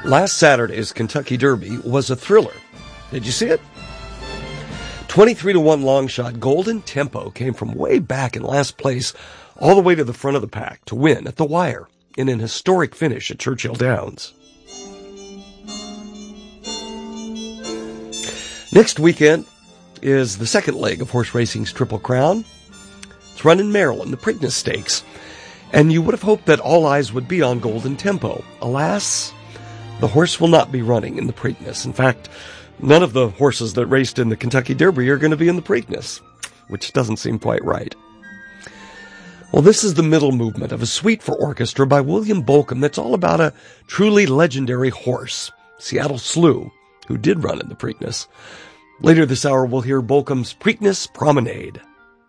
Last Saturday's Kentucky Derby was a thriller. Did you see it? 23-1 long shot Golden Tempo came from way back in last place all the way to the front of the pack to win at the wire in an historic finish at Churchill Downs. Next weekend is the second leg of horse racing's Triple Crown. It's run in Maryland, the Preakness Stakes. And you would have hoped that all eyes would be on Golden Tempo. Alas, the horse will not be running in the Preakness. In fact, none of the horses that raced in the Kentucky Derby are going to be in the Preakness, which doesn't seem quite right. Well, this is the middle movement of a suite for orchestra by William Bolcom that's all about a truly legendary horse, Seattle Slew, who did run in the Preakness. Later this hour, we'll hear Bolcom's Preakness Promenade.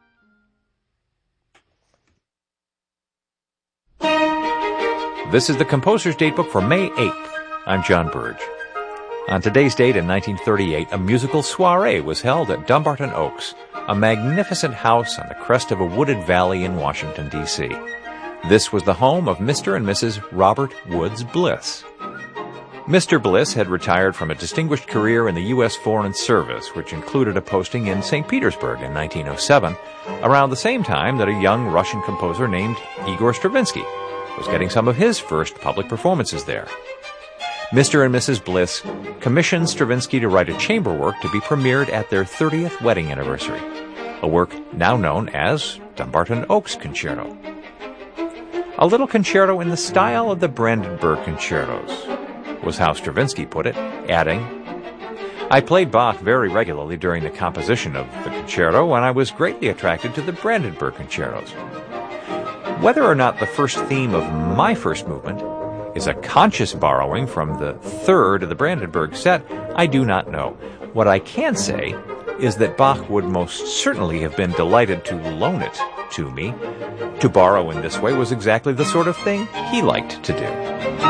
This is the Composer's Datebook for May 8th. I'm John Burge. On today's date in 1938, a musical soiree was held at Dumbarton Oaks, a magnificent house on the crest of a wooded valley in Washington, D.C. This was the home of Mr. and Mrs. Robert Woods Bliss. Mr. Bliss had retired from a distinguished career in the U.S. Foreign Service, which included a posting in St. Petersburg in 1907, around the same time that a young Russian composer named Igor Stravinsky was getting some of his first public performances there. Mr. and Mrs. Bliss commissioned Stravinsky to write a chamber work to be premiered at their 30th wedding anniversary, a work now known as Dumbarton Oaks Concerto. A little concerto in the style of the Brandenburg concertos, was how Stravinsky put it, adding, "I played Bach very regularly during the composition of the concerto, and I was greatly attracted to the Brandenburg concertos. Whether or not the first theme of my first movement is a conscious borrowing from the third of the Brandenburg set, I do not know. What I can say is that Bach would most certainly have been delighted to loan it to me. To borrow in this way was exactly the sort of thing he liked to do."